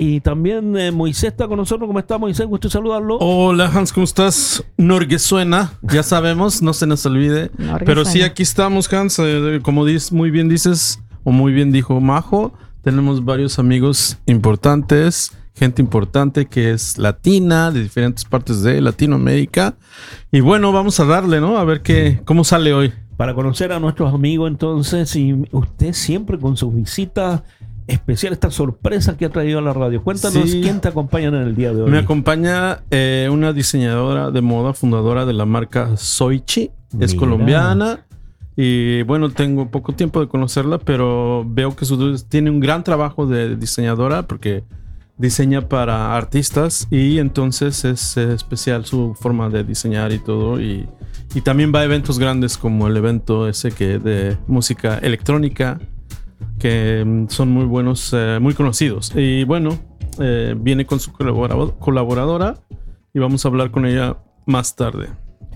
Y también Moisés está con nosotros. ¿Cómo está, Moisés? Gusto saludarlo. Hola, Hans, ¿cómo estás? Norguesuena, ya sabemos, no se nos olvide. Pero sí, aquí estamos, Hans. Como muy bien dices, o muy bien dijo Majo, tenemos varios amigos importantes, gente importante que es latina, de diferentes partes de Latinoamérica. Y bueno, vamos a darle, ¿no? A ver cómo sale hoy. Para conocer a nuestros amigos, entonces, y usted siempre con sus visitas especial, esta sorpresa que ha traído a la radio. Cuéntanos, sí. ¿Quién te acompaña en el día de hoy? Me acompaña una diseñadora de moda, fundadora de la marca Soichi. Es colombiana. Y bueno, tengo poco tiempo de conocerla, pero veo que tiene un gran trabajo de diseñadora porque diseña para artistas y entonces es especial su forma de diseñar y todo. Y también va a eventos grandes como el evento ese que de música electrónica, que son muy buenos, muy conocidos. Y bueno, viene con su colaboradora y vamos a hablar con ella más tarde.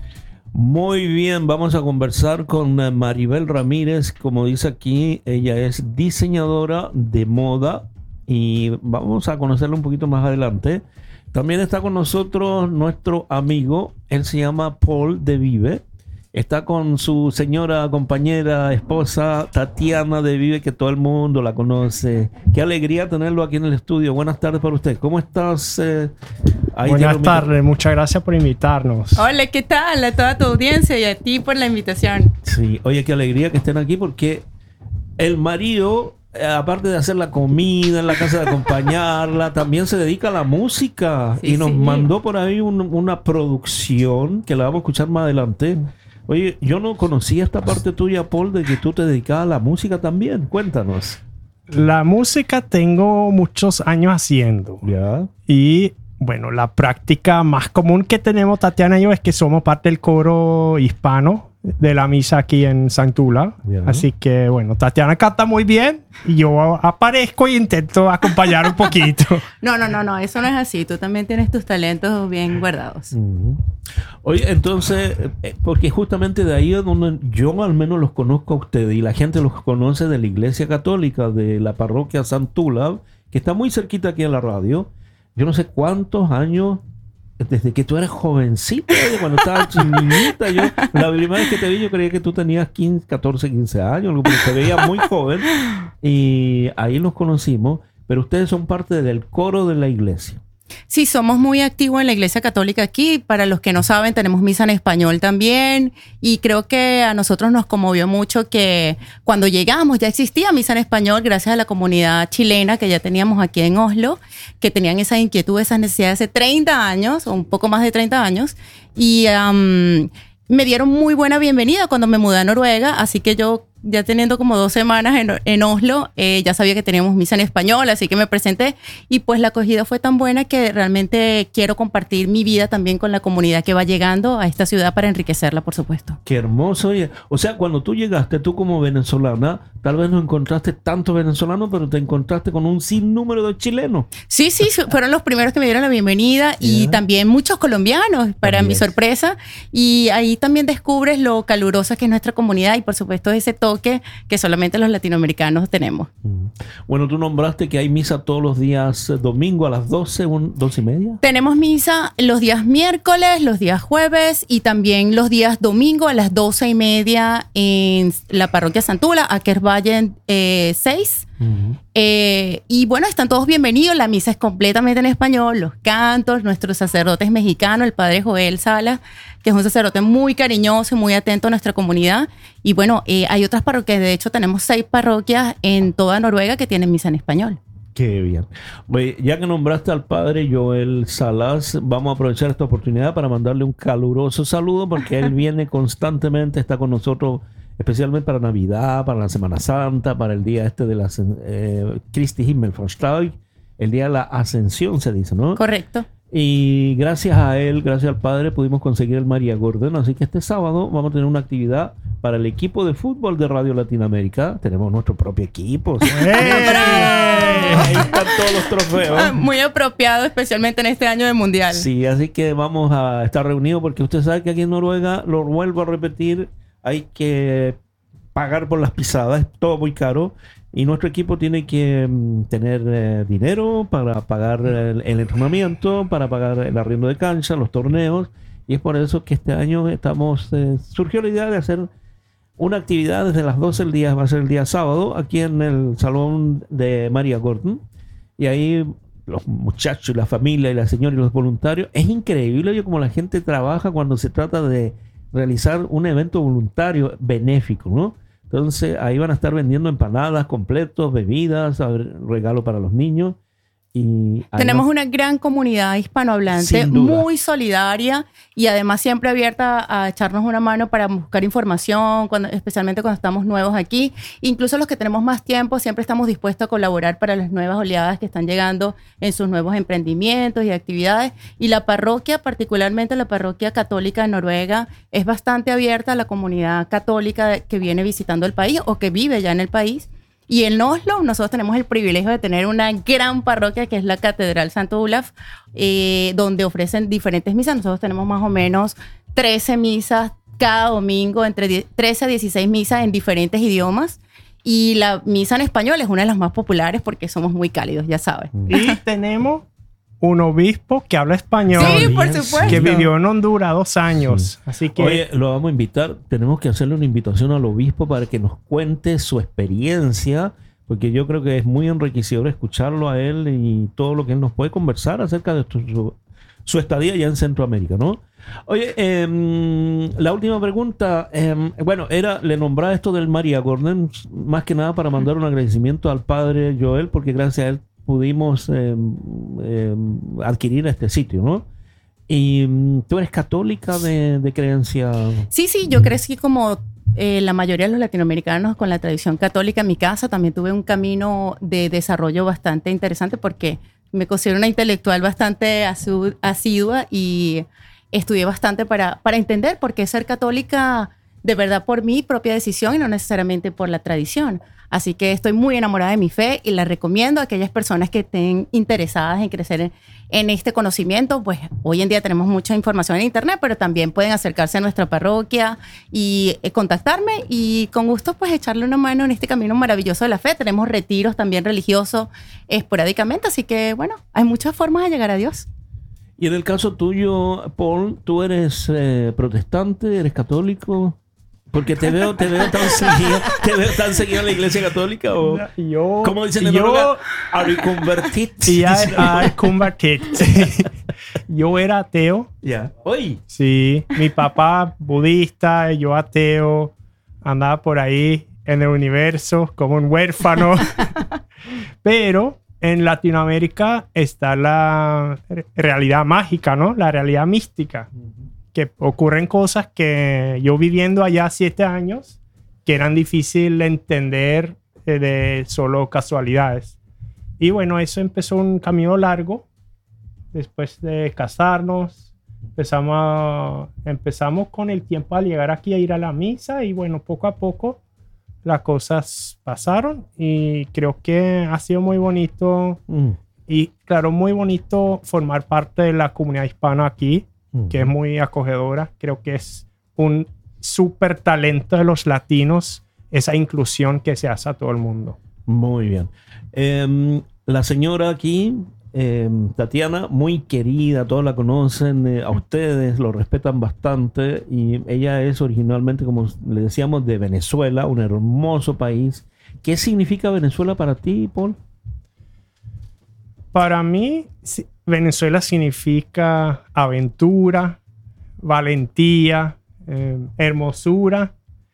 Muy bien, vamos a conversar con Maribel Ramírez. Como dice aquí, ella es diseñadora de moda y vamos a conocerla un poquito más adelante. También está con nosotros nuestro amigo, él se llama Paul de Vive. Está con su señora, compañera, esposa, Tatiana de Vive, que todo el mundo la conoce. Qué alegría tenerlo aquí en el estudio. Buenas tardes para usted. ¿Cómo estás? Buenas tardes, muchas gracias por invitarnos. Hola, ¿qué tal? A toda tu audiencia y a ti por la invitación. Sí, oye, qué alegría que estén aquí porque el marido, aparte de hacer la comida en la casa, de acompañarla, también se dedica a la música. Sí, y nos mandó por ahí una producción que la vamos a escuchar más adelante. Oye, yo no conocía esta parte tuya, Paul, de que tú te dedicabas a la música también. Cuéntanos. La música tengo muchos años haciendo. Ya. Y bueno, la práctica más común que tenemos, Tatiana y yo, es que somos parte del coro hispano de la misa aquí en Santula. Yeah. Así que, bueno, Tatiana canta muy bien y yo aparezco e intento acompañar un poquito. No, eso no es así. Tú también tienes tus talentos bien guardados. Oye, entonces, porque justamente de ahí es donde yo al menos los conozco a ustedes y la gente los conoce de la Iglesia Católica, de la parroquia Santula, que está muy cerquita aquí en la radio. Yo no sé cuántos años, desde que tú eres jovencita, cuando estabas niñita, la primera vez que te vi yo creía que tú tenías 14, 15 años, porque te veía muy joven y ahí nos conocimos, pero ustedes son parte del coro de la iglesia. Sí, somos muy activos en la Iglesia Católica aquí. Para los que no saben, tenemos misa en español también. Y creo que a nosotros nos conmovió mucho que cuando llegamos ya existía misa en español gracias a la comunidad chilena que ya teníamos aquí en Oslo, que tenían esa inquietud, esas necesidades hace 30 años o un poco más de 30 años. Y me dieron muy buena bienvenida cuando me mudé a Noruega. Así que yo, ya teniendo como 2 semanas en Oslo, ya sabía que teníamos misa en español, así que me presenté y pues la acogida fue tan buena que realmente quiero compartir mi vida también con la comunidad que va llegando a esta ciudad para enriquecerla, por supuesto. Qué hermoso. O sea, cuando tú llegaste, tú como venezolana, tal vez no encontraste tantos venezolanos, pero te encontraste con un sinnúmero de chilenos. Sí, fueron los primeros que me dieron la bienvenida y también muchos colombianos, para mi sorpresa. Y ahí también descubres lo calurosa que es nuestra comunidad y por supuesto ese toque que solamente los latinoamericanos tenemos. Bueno, tú nombraste que hay misa todos los días domingo a las 12, 12:30. Tenemos misa los días miércoles, los días jueves y también los días domingo a las 12:30 en la parroquia Santula, Ackersvallen 6. Y bueno, están todos bienvenidos. La misa es completamente en español, los cantos, nuestros sacerdotes mexicanos, el padre Joel Salas, que es un sacerdote muy cariñoso y muy atento a nuestra comunidad. Y bueno, hay otras parroquias, de hecho tenemos 6 parroquias en toda Noruega que tienen misa en español. Qué bien. Oye, ya que nombraste al padre Joel Salas, vamos a aprovechar esta oportunidad para mandarle un caluroso saludo porque él viene constantemente, está con nosotros especialmente para Navidad, para la Semana Santa, para el día de la Christi Himmelfahrt, el día de la Ascensión se dice, ¿no? Correcto. Y gracias a él, gracias al padre, pudimos conseguir el María Gordon. Así que este sábado vamos a tener una actividad para el equipo de fútbol de Radio Latinoamérica. Tenemos nuestro propio equipo. ¿Sí? Ahí están todos los trofeos. Muy apropiado, especialmente en este año de Mundial. Sí, así que vamos a estar reunidos porque usted sabe que aquí en Noruega, lo vuelvo a repetir, hay que pagar por las pisadas, es todo muy caro. Y nuestro equipo tiene que tener dinero para pagar el entrenamiento, para pagar el arriendo de cancha, los torneos. Y es por eso que este año surgió la idea de hacer una actividad desde las 12 del día, va a ser el día sábado, aquí en el salón de Maria Gordon. Y ahí los muchachos, la familia y la señora y los voluntarios. Es increíble oye, cómo la gente trabaja cuando se trata de realizar un evento voluntario benéfico, ¿no? Entonces ahí van a estar vendiendo empanadas, completos, bebidas, regalo para los niños. Y tenemos una gran comunidad hispanohablante, muy solidaria y además siempre abierta a echarnos una mano para buscar información, especialmente cuando estamos nuevos aquí. Incluso los que tenemos más tiempo, siempre estamos dispuestos a colaborar para las nuevas oleadas que están llegando en sus nuevos emprendimientos y actividades. Y la parroquia, particularmente la parroquia católica de Noruega, es bastante abierta a la comunidad católica que viene visitando el país o que vive ya en el país. Y en Oslo nosotros tenemos el privilegio de tener una gran parroquia que es la Catedral Santo Olaf, donde ofrecen diferentes misas. Nosotros tenemos más o menos 13 misas cada domingo, entre 13 a 16 misas en diferentes idiomas. Y la misa en español es una de las más populares porque somos muy cálidos, ya sabes. Y tenemos un obispo que habla español. Sí, por supuesto. Que vivió en Honduras 2 años. Sí. Así que... Oye, lo vamos a invitar. Tenemos que hacerle una invitación al obispo para que nos cuente su experiencia, porque yo creo que es muy enriquecedor escucharlo a él y todo lo que él nos puede conversar acerca de su estadía allá en Centroamérica, ¿no? Oye, la última pregunta. Bueno, le nombraba esto del Maria Gordon, más que nada para mandar un agradecimiento al padre Joel, porque gracias a él pudimos adquirir este sitio, ¿no? Y tú eres católica de creencia. Sí, yo crecí como la mayoría de los latinoamericanos con la tradición católica. En mi casa también tuve un camino de desarrollo bastante interesante porque me considero una intelectual bastante asidua y estudié bastante para entender por qué ser católica de verdad por mi propia decisión y no necesariamente por la tradición. Así que estoy muy enamorada de mi fe y la recomiendo a aquellas personas que estén interesadas en crecer en este conocimiento. Pues hoy en día tenemos mucha información en internet, pero también pueden acercarse a nuestra parroquia y contactarme y con gusto pues echarle una mano en este camino maravilloso de la fe. Tenemos retiros también religiosos esporádicamente, así que bueno, hay muchas formas de llegar a Dios. Y en el caso tuyo, Paul, ¿tú eres protestante, eres católico? Porque te veo tan seguido en la iglesia católica o ¿cómo dicen en Noruega? Are you converted? I converted. Yo era ateo. Ya. Hoy. Sí, mi papá budista, yo ateo, andaba por ahí en el universo como un huérfano. Pero en Latinoamérica está la realidad mágica, ¿no? La realidad mística. Que ocurren cosas que yo viviendo allá 7 años que eran difíciles de entender de solo casualidades. Y bueno, eso empezó un camino largo. Después de casarnos, empezamos con el tiempo a llegar aquí a ir a la misa y bueno, poco a poco las cosas pasaron y creo que ha sido muy bonito y claro, muy bonito formar parte de la comunidad hispana aquí, que es muy acogedora. Creo que es un súper talento de los latinos, esa inclusión que se hace a todo el mundo. Muy bien. La señora aquí, Tatiana, muy querida, todos la conocen, a ustedes lo respetan bastante y ella es originalmente, como le decíamos, de Venezuela, un hermoso país. ¿Qué significa Venezuela para ti, Paul? Para mí, Venezuela significa aventura, valentía, hermosura,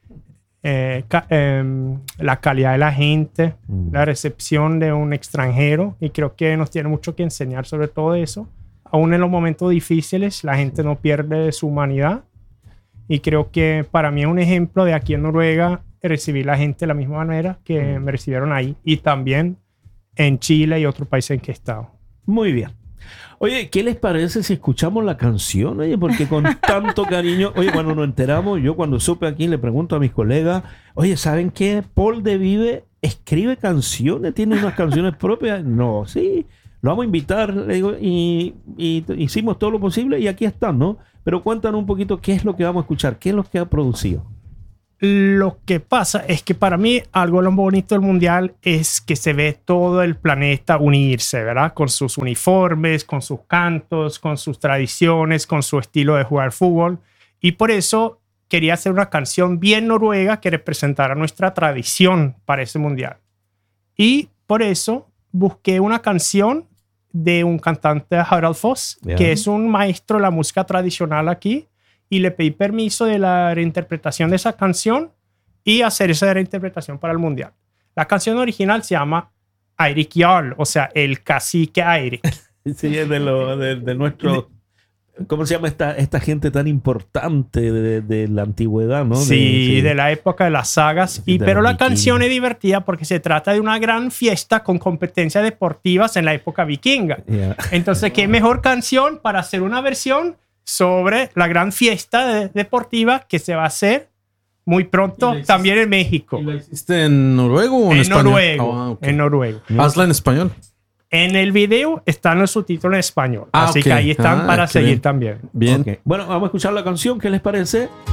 la calidad de la gente, la recepción de un extranjero, y creo que nos tiene mucho que enseñar sobre todo eso. Aún en los momentos difíciles, la gente no pierde su humanidad, y creo que para mí es un ejemplo de aquí en Noruega recibir a la gente de la misma manera que me recibieron ahí, y también en Chile y otros países en que he estado. Muy bien. Oye, ¿qué les parece si escuchamos la canción? Oye, porque con tanto cariño, oye, cuando nos enteramos, yo cuando supe aquí le pregunto a mis colegas, oye, ¿saben qué? Paul de Vive escribe canciones, tiene unas canciones propias. No, sí, lo vamos a invitar, le digo, y hicimos todo lo posible y aquí están, ¿no? Pero cuéntanos un poquito qué es lo que vamos a escuchar, qué es lo que ha producido. Lo que pasa es que para mí algo lo bonito del mundial es que se ve todo el planeta unirse, ¿verdad? Con sus uniformes, con sus cantos, con sus tradiciones, con su estilo de jugar fútbol. Y por eso quería hacer una canción bien noruega que representara nuestra tradición para ese mundial. Y por eso busqué una canción de un cantante, Harald Foss, que es un maestro de la música tradicional aquí. Y le pedí permiso de la reinterpretación de esa canción y hacer esa reinterpretación para el mundial. La canción original se llama Eirik Jarl, o sea, el cacique Eirik. Sí, es de nuestro... ¿Cómo se llama esta gente tan importante de la antigüedad, no? Sí, de la época de las sagas. Pero la canción es divertida porque se trata de una gran fiesta con competencias deportivas en la época vikinga. Yeah. Entonces, ¿qué mejor canción para hacer una versión sobre la gran fiesta deportiva que se va a hacer muy pronto también en México? ¿Y la hiciste en noruego o en español? Noruego, okay. En noruego. Hazla en español. En el video están los subtítulos en español. Así que ahí están para seguir también. Bien. Okay. Bueno, vamos a escuchar la canción. ¿Qué les parece?